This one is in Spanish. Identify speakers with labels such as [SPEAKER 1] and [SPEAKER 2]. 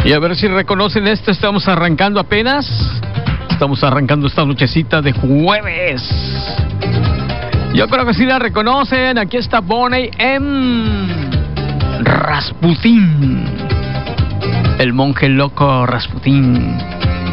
[SPEAKER 1] Y a ver si reconocen esto. Estamos arrancando apenas. Estamos arrancando esta nochecita de jueves. Yo creo que sí la reconocen. Aquí está Boney M. Rasputin. El monje loco Rasputin.